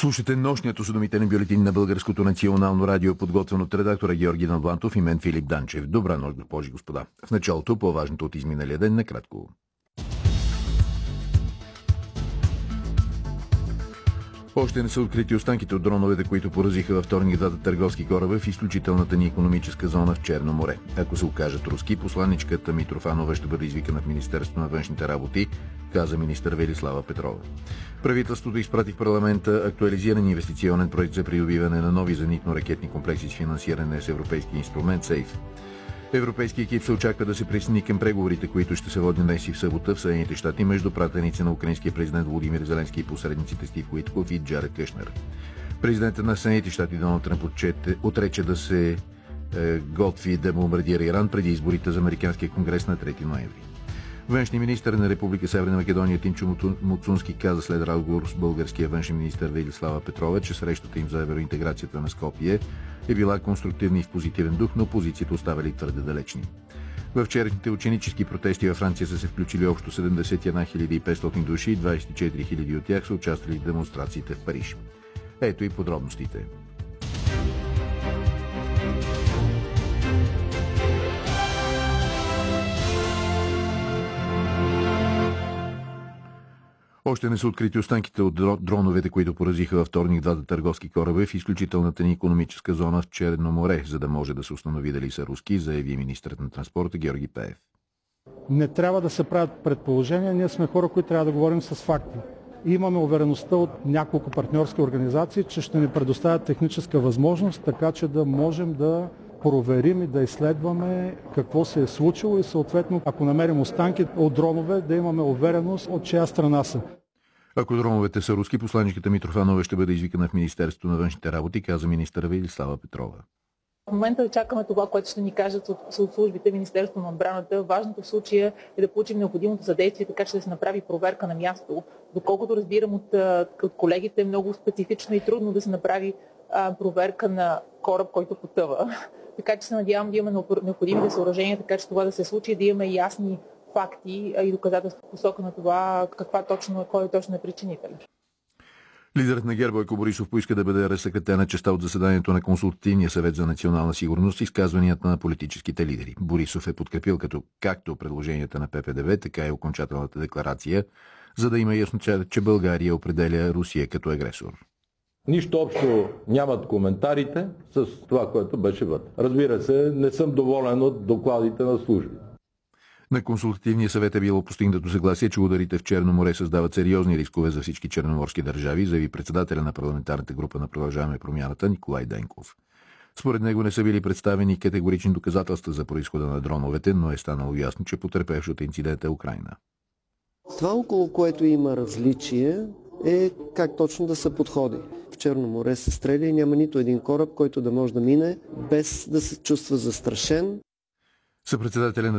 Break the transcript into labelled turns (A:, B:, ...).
A: Слушате нощният осведомителен бюлетин на Българското национално радио, подготвен от редактора Георги Навлантов и мен Филип Данчев. Добра нощ, госпожи и господа. В началото по-важното от изминалия ден накратко. Още не са открити останките от дроновете, които поразиха във вторник двата търговски кораба в изключителната ни икономическа зона в Черно море. Ако се окажат руски, посланичката Митрофанова ще бъде извикана в Министерството на външните работи, каза министър Велислава Петрова. Правителството изпрати в парламента актуализиран инвестиционен проект за придобиване на нови зенитно-ракетни комплекси с финансиране с европейски инструмент СЕЙФ. Европейски екип се очаква да се присъедини към преговорите, които ще се водят днес и в събота в Съединените щати между пратеници на украинския президент Володимир Зеленски и посредниците Стив Уитков и Джаред Кушнер. Президентът на Съединените щати Доналд Тръмп отрече да се готви да бомбардира Иран преди изборите за Американския конгрес на 3 ноември. Външният министър на Република Северна Македония Тимчо Муцунски каза след разговор с българския външен министър Велислава Петрова, че срещата им за евроинтеграцията на Скопие е била конструктивна и в позитивен дух, но позициите оставали твърде далечни. В вчерашните ученически протести във Франция са се включили общо 71 500 души и 24 000 от тях са участвали в демонстрациите в Париж. Ето и подробностите. Още не са открити останките от дроновете, които поразиха във вторник двата търговски кораба в изключителната ни икономическа зона в Черно море, за да може да се установи дали са руски, заяви министърът на транспорта Георги Пеев.
B: Не трябва да се правят предположения, ние сме хора, които трябва да говорим с факти. И имаме увереността от няколко партньорски организации, че ще ни предоставят техническа възможност, така че да можем да проверим и да изследваме какво се е случило и съответно, ако намерим останки от дронове, да имаме увереност от чия страна са.
A: Ако дроновете са руски, посланичката Митрофанова ще бъде извикана в Министерството на външните работи, каза министър Велислава Петрова.
C: В момента чакаме това, което ще ни кажат от службите Министерството на отбраната. Важното в случая е да получим необходимото съдействие, така че да се направи проверка на място. Доколкото разбирам от колегите, е много специфично и трудно да се направи проверка на кораб, който потъва. Така че се надявам да имаме необходимите съоръжения, така че това да се случи, да имаме ясни факти и доказателства в посока на това кой точно е причинител.
A: Лидерът на ГЕРБ Бойко Борисов поиска да бъде разсекретена частта от заседанието на Консултативния съвет за национална сигурност и изказванията на политическите лидери. Борисов е подкрепил както предложенията на ППДВ, така и окончателната декларация, за да има ясно, че България определя Русия като агресор.
D: Нищо общо нямат коментарите с това, което беше вътре. Разбира се, не съм доволен от докладите на служби.
A: На Консултативния съвет е било постигнато съгласие, че ударите в Черно море създават сериозни рискове за всички черноморски държави, заяви председателя на парламентарната група на Продължаваме промяната Николай Денков. Според него не са били представени категорични доказателства за произхода на дроновете, но е станало ясно, че потърпевшата инцидент е Украйна.
E: Това, около което има различие, е как точно да се подходи. В Черно море се стреля и няма нито един кораб, който да може да мине без да се чувства застрашен.
A: Съпредседателя на